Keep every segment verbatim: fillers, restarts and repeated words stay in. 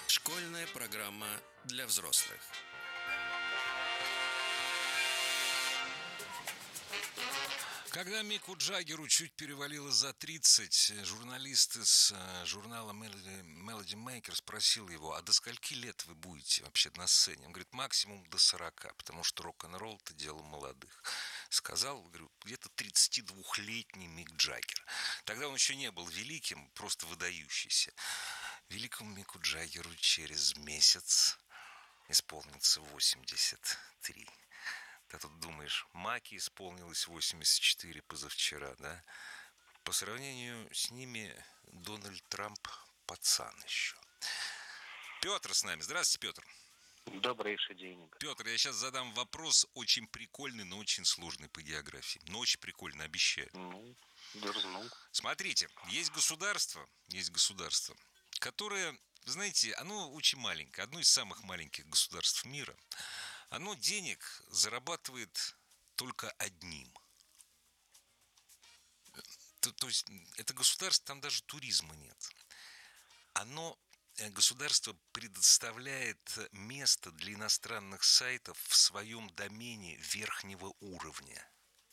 Школьная программа для взрослых. Когда Мику Джаггеру чуть перевалило за тридцать, журналист из э, журнала Melody, Melody Maker спросил его: а до скольки лет вы будете вообще на сцене? Он говорит: максимум до сорока, потому что рок-н-ролл – это дело молодых. Сказал, говорю, где-то тридцатидвухлетний Мик Джаггер. Тогда он еще не был великим, просто выдающийся. Великому Мику Джаггеру через месяц исполнится восемьдесят три. Ты тут думаешь, Маки исполнилось восемьдесят четыре позавчера, да? По сравнению с ними Дональд Трамп пацан еще. Петр с нами. Здравствуйте, Петр. Добрейший день. Петр, я сейчас задам вопрос очень прикольный, но очень сложный по географии. Но очень прикольно, обещаю. Ну, дерзнул. Смотрите, есть государство, есть государство, которое, знаете, оно очень маленькое, одно из самых маленьких государств мира. Оно денег зарабатывает только одним. То, то есть это государство, там даже туризма нет. Оно, государство предоставляет место для иностранных сайтов в своем домене верхнего уровня.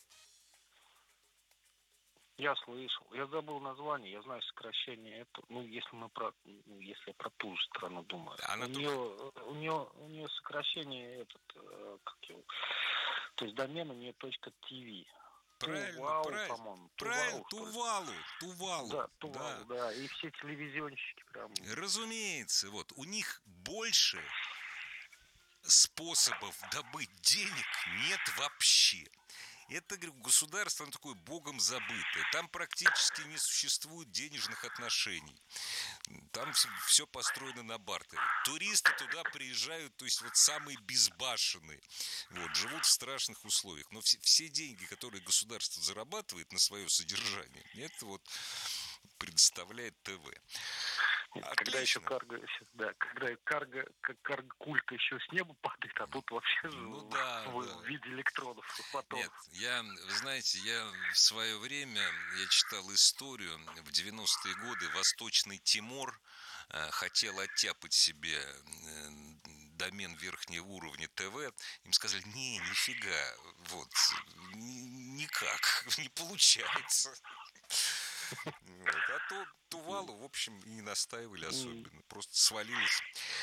Я слышал. Я забыл название, я знаю сокращение это. Ну, если мы про, ну, если я про ту же страну думаю. Она у, только... нее, у нее, у нее сокращение этот, как его, то есть домен у нее точка .tv. Правильно, Тувалу, правильно, по-моему. правильно, Тувалу, Тувалу, Тувалу. Да, Тувалу, да. да. И все телевизионщики прям. Разумеется, вот у них больше способов добыть денег нет вообще. Это, говорю, государство, оно такое богом забытое. Там практически не существует денежных отношений. Там все построено на бартере. Туристы туда приезжают, то есть вот самые безбашенные. Вот, живут в страшных условиях. Но все, все деньги, которые государство зарабатывает на свое содержание, это вот предоставляет ТВ. Отлично. Когда еще карго, да, когда карго, карго-кулька еще с неба падает, а тут вообще ну, в, да, в, да. в виде электродов. Фотонов. Нет, я, вы знаете, я в свое время, я читал историю, в девяностые годы Восточный Тимор э, хотел оттяпать себе э, домен верхнего уровня ТВ, им сказали: не, нифига, вот, никак, не получается. Вот. А то Тувалу, в общем, и не настаивали особенно. Просто свалились.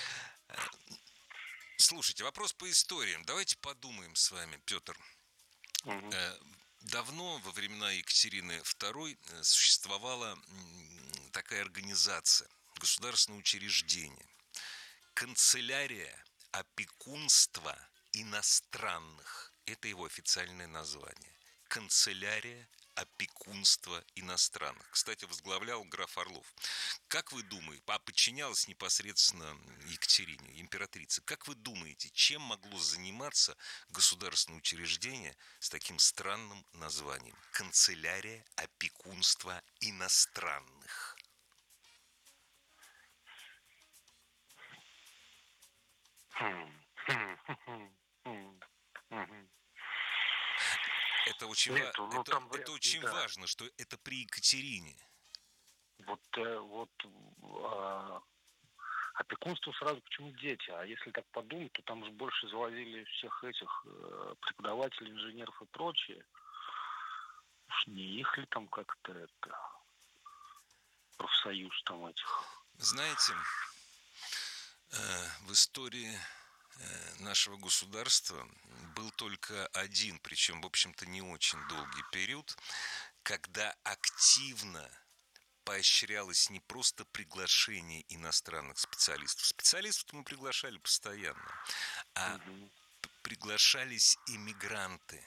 Слушайте, вопрос по историям. Давайте подумаем с вами, Петр. Угу. Давно, во времена Екатерины второй, существовала такая организация, государственное учреждение. Канцелярия опекунства иностранных. Это его официальное название. Канцелярия опекунства иностранных. Кстати, возглавлял граф Орлов. Как вы думаете, а подчинялась непосредственно Екатерине, императрице, как вы думаете, чем могло заниматься государственное учреждение с таким странным названием? Канцелярия опекунства иностранных. Это очень, Нет, ва- ну, это, там, это очень да. важно, что это при Екатерине. Вот, э, вот э, опекунство сразу почему дети, а если так подумать, то там же больше завозили всех этих э, преподавателей, инженеров и прочее. Уж не их ли там как-то это профсоюз там этих? Знаете, э, в истории нашего государства был только один, причем, в общем-то, не очень долгий период, когда активно поощрялось не просто приглашение иностранных специалистов. Специалистов мы приглашали постоянно, а угу. приглашались иммигранты.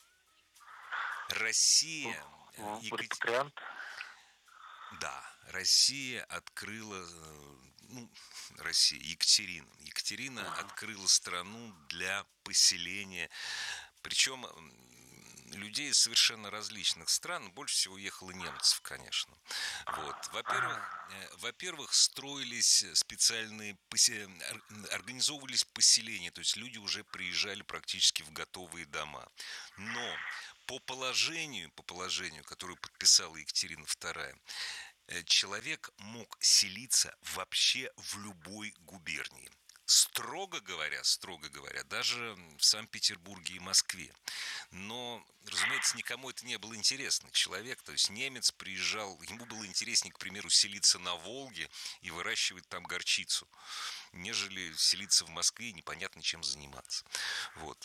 Россия... Ну, Екатер... Да, Россия открыла, ну, Россия, Екатерина. Екатерина uh-huh. открыла страну для поселения, причем людей из совершенно различных стран. Больше всего уехало немцев, конечно. Вот. Во-первых, uh-huh. во-первых, строились специальные, организовывались поселения, то есть люди уже приезжали практически в готовые дома. Но по положению, по положению, которое подписала Екатерина вторая, человек мог селиться вообще в любой губернии. Строго говоря, строго говоря, даже в Санкт-Петербурге и Москве. Но, разумеется, никому это не было интересно. Человек, то есть немец приезжал, ему было интереснее, к примеру, селиться на Волге и выращивать там горчицу, нежели селиться в Москве и непонятно чем заниматься. Вот.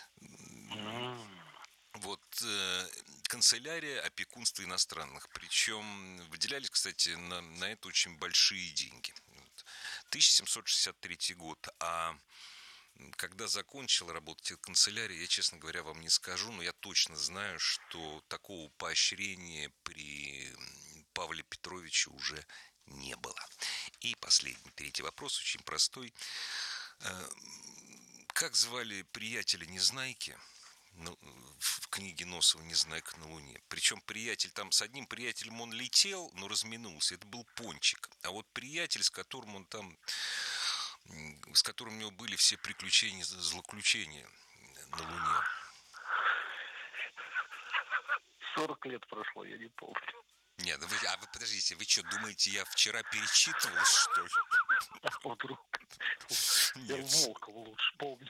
Вот э, канцелярия опекунства иностранных. Причем выделялись, кстати, на, на это очень большие деньги. тысяча семьсот шестьдесят третий год. А когда закончил работать эта канцелярия, я, честно говоря, вам не скажу, но я точно знаю, что такого поощрения при Павле Петровиче уже не было. И последний, третий вопрос, очень простой. Как звали приятеля Незнайки в книге Носова «Незнайка на Луне»? Причем приятель, там с одним приятелем он летел, но разминулся, это был Пончик. А вот приятель, с которым он там, с которым у него были все приключения, злоключения на Луне. сорок лет прошло, я не помню. Нет, вы, а вы подождите, вы что, думаете, я вчера перечитывал, что ли? А вдруг? Я Волкова лучше помню.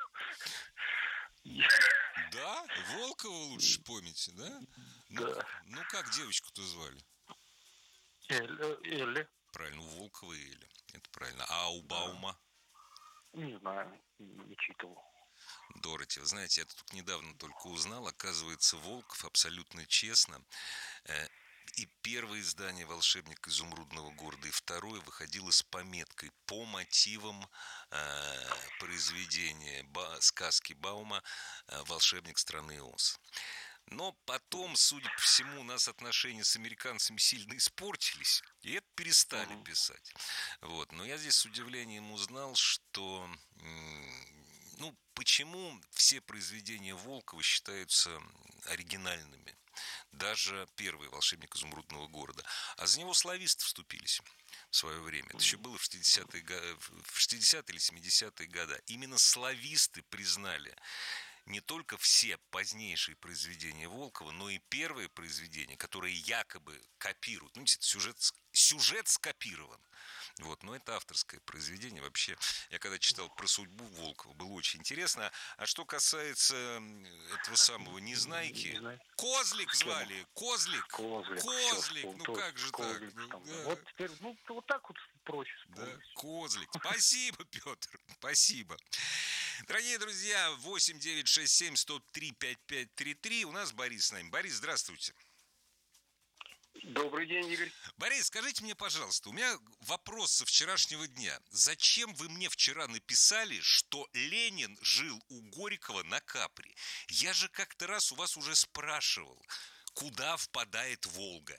Да? Волкова лучше помните, да? Ну, да. Ну, как девочку-то звали? Элли. Элли. Правильно, у Волкова Элли. Это правильно. А у Баума? Не знаю, не читал. Дороти, вы знаете, я тут недавно только узнал, оказывается, Волков абсолютно честно. И первое издание «Волшебник изумрудного города», и второе выходило с пометкой по мотивам э, произведения ба- сказки Баума «Волшебник страны Оз». Но потом, судя по всему, у нас отношения с американцами сильно испортились, и это перестали uh-huh. писать. Вот. Но я здесь с удивлением узнал, что... М- ну, почему все произведения Волкова считаются оригинальными? Даже первый «Волшебник изумрудного города. А за него слависты вступились в свое время. Это еще было в шестидесятые, в шестидесятые или семидесятые годы. Именно слависты признали не только все позднейшие произведения Волкова, но и первые произведения, которые якобы копируют. Ну, сюжет, сюжет скопирован. Вот, но это авторское произведение. Вообще, я когда читал про судьбу Волкова, было очень интересно. А что касается этого самого Незнайки, Козлик звали, Козлик, Козлик, Козлик, ну точно, как же Козлик, так? Там, да. Вот теперь, ну, вот так вот проще вспомнить. Да, Козлик. Спасибо, Петр, спасибо. Дорогие друзья, восемь девятьсот шестьдесят семь сто три пятьдесят пять тридцать три. У нас Борис с нами. Борис, здравствуйте. Добрый день, Игорь. Борис, скажите мне, пожалуйста, у меня вопрос со вчерашнего дня. Зачем вы мне вчера написали, что Ленин жил у Горького на Капри? Я же как-то раз у вас уже спрашивал, куда впадает Волга?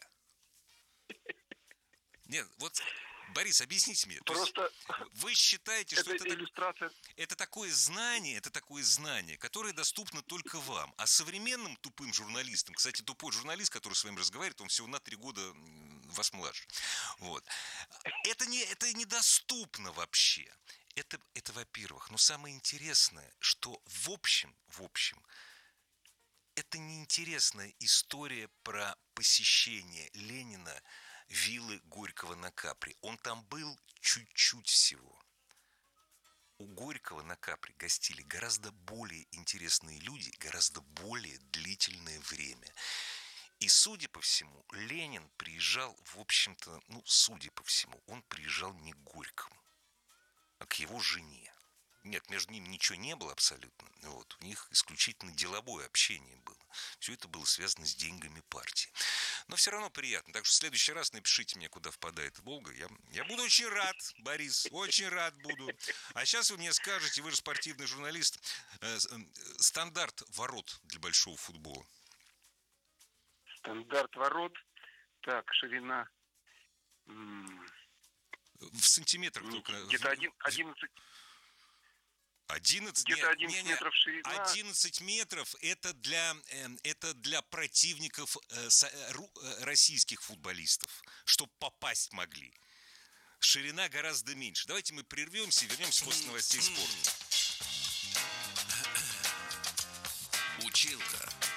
Нет, вот... Борис, объясните мне. Просто вы считаете, что это, иллюстрация... это такое знание, это такое знание, которое доступно только вам. А современным тупым журналистам, кстати, тупой журналист, который с вами разговаривает, он всего на три года вас младше. Вот. Это, не, это недоступно вообще. Это, это во-первых. Но самое интересное, что в общем, в общем, это неинтересная история про посещение Ленина виллы Горького на Капри. Он там был чуть-чуть всего. У Горького на Капри гостили гораздо более интересные люди, гораздо более длительное время. И, судя по всему, Ленин приезжал, в общем-то, ну, судя по всему, он приезжал не к Горькому, а к его жене. Нет, между ними ничего не было абсолютно. Вот. У них исключительно деловое общение было. Все это было связано с деньгами партии. Но все равно приятно. Так что в следующий раз напишите мне, куда впадает Волга. Я, я буду очень рад, Борис. Очень рад буду. А сейчас вы мне скажете, вы же спортивный журналист, э, э, стандарт ворот для большого футбола. Стандарт ворот. Так, ширина... М- в сантиметрах только. Где-то одиннадцать... одиннадцать, где-то нет, одиннадцать не, не, метров ширина. одиннадцать метров это для, э, это для противников э, с, ру, э, российских футболистов, чтобы попасть могли. Ширина гораздо меньше. Давайте мы прервемся и вернемся после новостей спорта. Училка.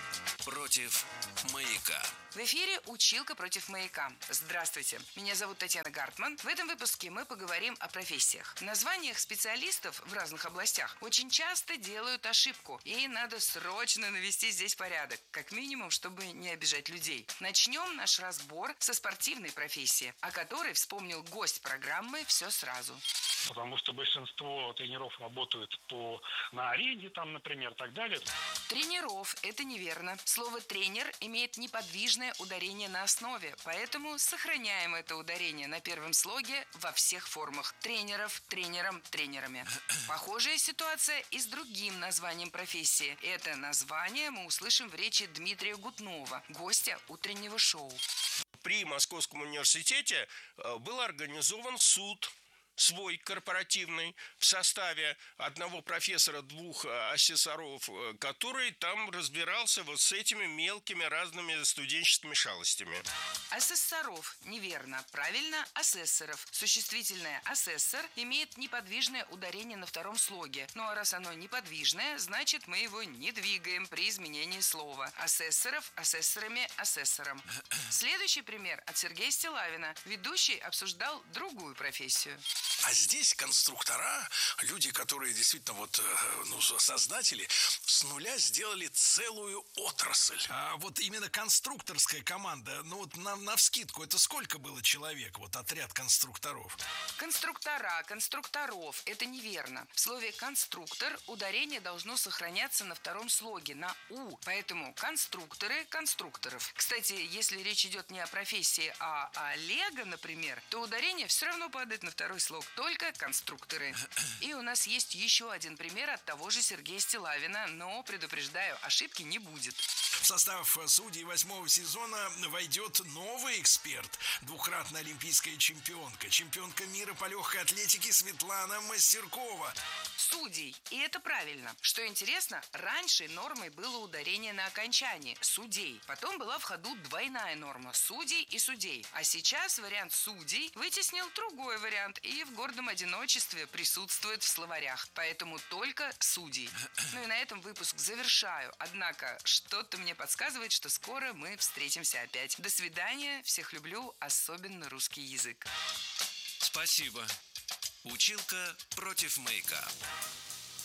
против маяка. В эфире «Училка против маяка». Здравствуйте, меня зовут Татьяна Гартман. В этом выпуске мы поговорим о профессиях. В названиях специалистов в разных областях очень часто делают ошибку, и надо срочно навести здесь порядок, как минимум, чтобы не обижать людей. Начнем наш разбор со спортивной профессии, о которой вспомнил гость программы «Все сразу». Потому что большинство тренеров работают по, на арене, там, например, так далее. Тренеров – это неверно. Слово «тренер» имеет неподвижное ударение на основе, поэтому сохраняем это ударение на первом слоге во всех формах. Тренеров, тренером, тренерами. Похожая ситуация и с другим названием профессии. Это название мы услышим в речи Дмитрия Гутнова, гостя утреннего шоу. При Московском университете был организован суд, свой корпоративный, в составе одного профессора, двух асессоров, который там разбирался вот с этими мелкими разными студенческими шалостями. Асессоров неверно. Правильно, асессоров. Существительное «асессор» имеет неподвижное ударение на втором слоге. Ну а раз оно неподвижное, значит мы его не двигаем при изменении слова. Асессоров, асессорами, асессором. Следующий пример от Сергея Стилавина. Ведущий обсуждал другую профессию. А здесь конструктора, люди, которые действительно вот, ну, создатели, с нуля сделали целую отрасль. А вот именно конструкторская команда, ну вот на, навскидку, это сколько было человек, вот отряд конструкторов? Конструктора, конструкторов – это неверно. В слове «конструктор» ударение должно сохраняться на втором слоге, на «у». Поэтому конструкторы – конструкторов. Кстати, если речь идет не о профессии, а о лего, например, то ударение все равно падает на второй слог. Только конструкторы. И у нас есть еще один пример от того же Сергея Стилавина, но, предупреждаю, ошибки не будет. В состав судей восьмого сезона войдет новый эксперт, двукратная олимпийская чемпионка, чемпионка мира по легкой атлетике Светлана Мастеркова. Судей. И это правильно. Что интересно, раньше нормой было ударение на окончании – судей. Потом была в ходу двойная норма – судей и судей. А сейчас вариант судей вытеснил другой вариант и в гордом одиночестве присутствует в словарях. Поэтому только судей. Ну и на этом выпуск завершаю. Однако что-то мне подсказывает, что скоро мы встретимся опять. До свидания. Всех люблю, особенно русский язык. Спасибо. Училка против маяка.